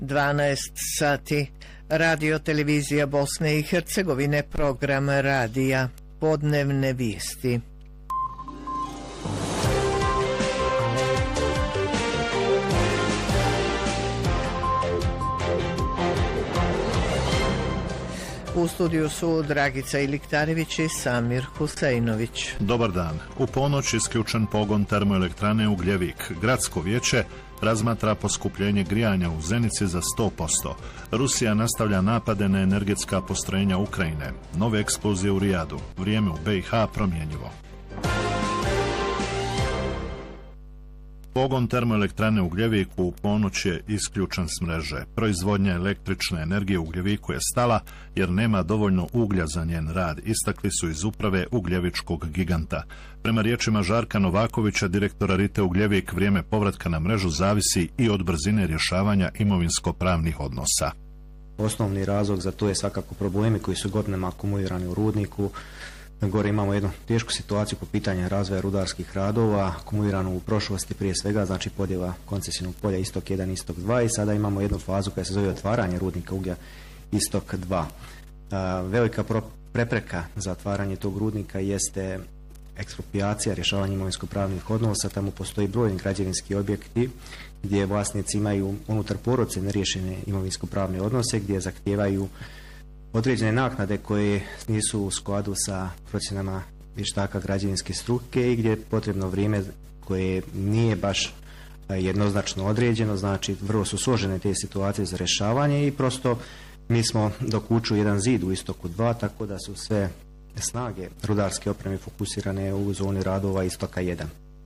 12 sati. Radio televizija Bosne i Hercegovine, program radija, podnevne vijesti. U studiju su Dragica Iliktarević i Samir Husejnović. Dobar dan. U ponoć isključen pogon termoelektrane Ugljevik. Gradsko vijeće razmatra poskupljenje grijanja u Zenici za 100%. Rusija nastavlja napade na energetska postrojenja Ukrajine. Nove eksplozije u Rijadu. Vrijeme u BiH promjenjivo. Pogon termoelektrane Ugljevik u ponoć je isključen s mreže. Proizvodnja električne energije u Ugljeviku je stala jer nema dovoljno uglja za njen rad, istakli su iz uprave Ugljevičkog giganta. Prema riječima Žarka Novakovića, direktora Rite Ugljevik, vrijeme povratka na mrežu zavisi i od brzine rješavanja imovinsko-pravnih odnosa. Osnovni razlog za to je svakako problemi koji su godinama akumulirani u rudniku. Gore imamo jednu tešku situaciju po pitanju razvoja rudarskih radova, akumuliranu u prošlosti prije svega, znači podjela koncesijnog polja Istok 1, Istok 2 i sada imamo jednu fazu koja se zove otvaranje rudnika uglja Istok 2. Velika prepreka za otvaranje tog rudnika jeste eksproprijacija, rješavanje imovinsko-pravnih odnosa. Tamo postoji brojni građevinski objekti gdje vlasnici imaju unutar porodice neriješene imovinsko-pravne odnose, gdje zahtijevaju određene naknade koje nisu u skladu sa procjenama vještaka građevinske struke i gdje je potrebno vrijeme koje nije baš jednoznačno određeno, znači vrlo su složene te situacije za rješavanje i prosto mi smo dok uču jedan zid u Istoku 2, tako da su sve snage rudarske opreme fokusirane u zoni radova Istoka 1.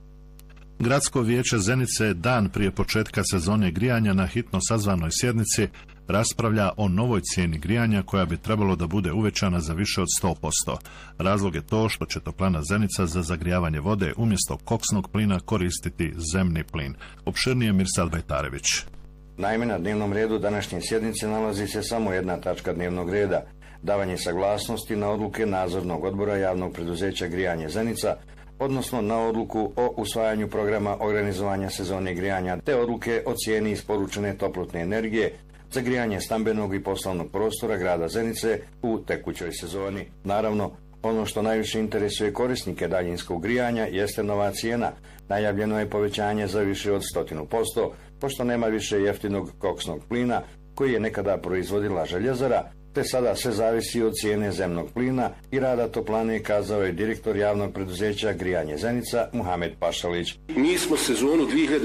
Gradsko vijeće Zenice dan prije početka sezone grijanja na hitno sazvanoj sjednici raspravlja o novoj cijeni grijanja koja bi trebalo da bude uvećana za više od 100%. Razlog je to što će toplana Zenica za zagrijavanje vode umjesto koksnog plina koristiti zemni plin. Opširnije Mirsad Bajtarević. Naime, na dnevnom redu današnje sjednice nalazi se samo jedna tačka dnevnog reda, davanje saglasnosti na odluke nadzornog odbora javnog preduzeća Grijanje Zenica, odnosno na odluku o usvajanju programa organizovanja sezone grijanja te odluke o cijeni isporučene toplotne energije za grijanje stambenog i poslovnog prostora grada Zenice u tekućoj sezoni. Naravno, ono što najviše interesuje korisnike daljinskog grijanja jeste nova cijena. Najavljeno je povećanje za više od 100%, pošto nema više jeftinog koksnog plina koji je nekada proizvodila željezara, te sada sve zavisi od cijene zemnog plina i rada toplane, kazao je direktor javnog preduzeća Grijanje Zenica Muhamed Pašalić. Mi smo sezonu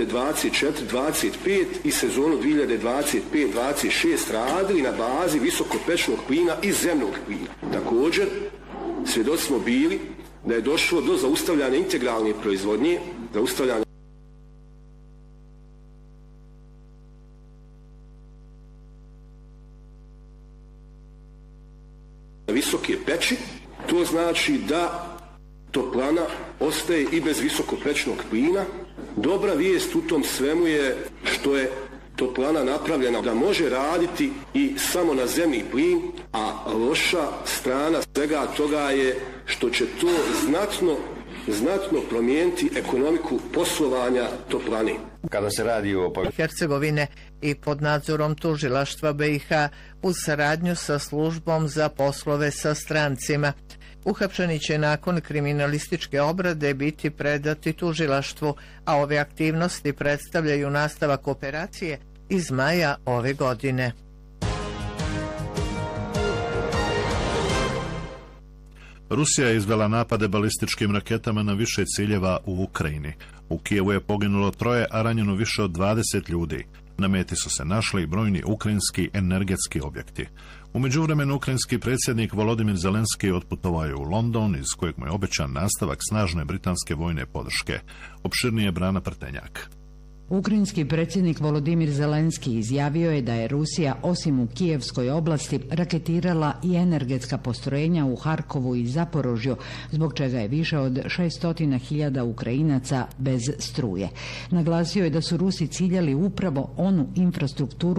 2024-25 i sezonu 2025-26 radili na bazi visokopečnog plina i zemnog plina. Također, svjedoci smo bili da je došlo do zaustavljanja integralne proizvodnje, zaustavljanja visoke peći. To znači da toplana ostaje i bez visokopečnog plina. Dobra vijest u tom svemu je što je toplana napravljena da može raditi i samo na zemni plin, a loša strana svega toga je što će to znatno promijeniti ekonomiku poslovanja toplane. Kada se radi o Hercegovine i pod nadzorom tužilaštva BiH uz saradnju sa službom za poslove sa strancima, uhapšeni će nakon kriminalističke obrade biti predati tužilaštvu, a ove aktivnosti predstavljaju nastavak operacije iz maja ove godine. Rusija je izvela napade balističkim raketama na više ciljeva u Ukrajini. U Kijevu je poginulo 3, a ranjeno više od 20 ljudi. Na meti su se našli brojni ukrajinski energetski objekti. U međuvremenu ukrajinski predsjednik Volodimir Zelenski otputovao je u London, iz kojeg mu je obećan nastavak snažne britanske vojne podrške. Opširnije Brana Prtenjak. Ukrajinski predsjednik Volodimir Zelenski izjavio je da je Rusija osim u Kijevskoj oblasti raketirala i energetska postrojenja u Harkovu i Zaporožju, zbog čega je više od 600.000 Ukrajinaca bez struje. Naglasio je da su Rusi ciljali upravo onu infrastrukturu